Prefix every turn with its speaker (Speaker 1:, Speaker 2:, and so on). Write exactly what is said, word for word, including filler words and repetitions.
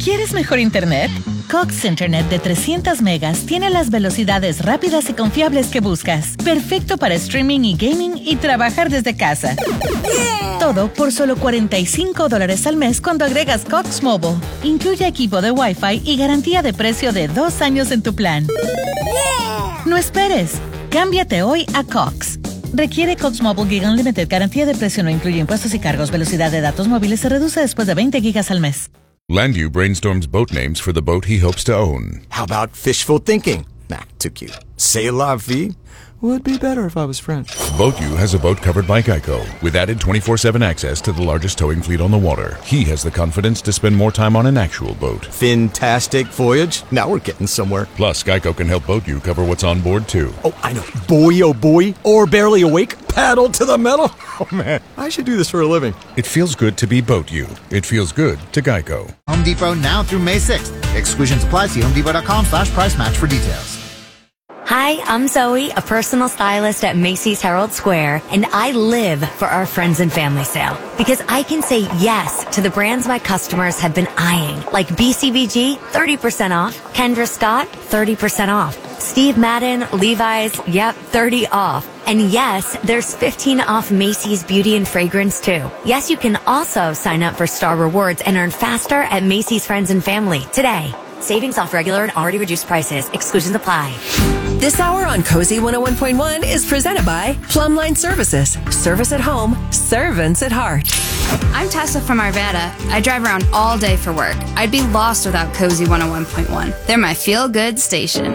Speaker 1: ¿Quieres mejor internet? Cox Internet de trescientos megas tiene las velocidades rápidas y confiables que buscas. Perfecto para streaming y gaming y trabajar desde casa. Yeah. Todo por solo cuarenta y cinco dólares al mes cuando agregas Cox Mobile. Incluye equipo de Wi-Fi y garantía de precio de dos años en tu plan. Yeah. No esperes. Cámbiate hoy a Cox. Requiere Cox Mobile Gig Unlimited. Garantía de precio no incluye impuestos y cargos. Velocidad de datos móviles se reduce después de veinte gigas al mes.
Speaker 2: Landu brainstorms boat names for the boat he hopes to own.
Speaker 3: How about fishful thinking? Nah, too cute. C'est la vie would be better if I was French.
Speaker 2: BoatU has a boat covered by Geico with added twenty-four seven access to the largest towing fleet on the water. He has the confidence to spend more time on an actual boat.
Speaker 3: Fantastic voyage. Now we're getting somewhere.
Speaker 2: Plus, Geico can help BoatU cover what's on board, too.
Speaker 3: Oh, I know. Boy, oh boy. Or barely awake. Paddle to the metal. Oh, man. I should do this for a living.
Speaker 2: It feels good to be BoatU. It feels good to Geico.
Speaker 4: Home Depot now through May sixth. Exclusions apply. See homedepot.com slash price match for details.
Speaker 5: Hi, I'm Zoe, a personal stylist at Macy's Herald Square, and I live for our friends and family sale because I can say yes to the brands my customers have been eyeing, like B C B G, thirty percent off, Kendra Scott, thirty percent off, Steve Madden, Levi's, yep, thirty off. And yes, there's fifteen off Macy's Beauty and Fragrance too. Yes, you can also sign up for Star Rewards and earn faster at Macy's Friends and Family today. Savings off regular and already reduced prices. Exclusions apply.
Speaker 6: This hour on Cozy one oh one point one is presented by Plumline Services. Service at home, servants at heart.
Speaker 7: I'm Tessa from Arvada. I drive around all day for work. I'd be lost without Cozy one oh one point one. They're my feel-good station.